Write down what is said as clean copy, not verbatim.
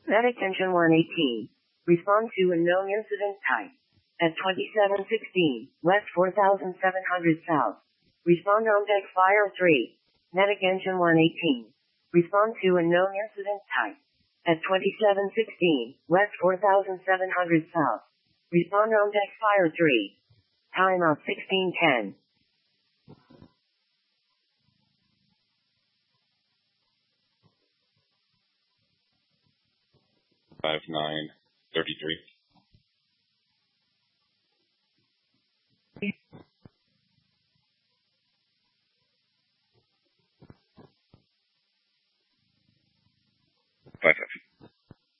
Medic engine 118. Respond to unknown incident type. At 2716, West 4700 South. Respond on deck fire 3. Medic engine 118. Respond to unknown incident type. At 2716, West 4700 South. Respond on deck fire 3. Time of 1610. 5933.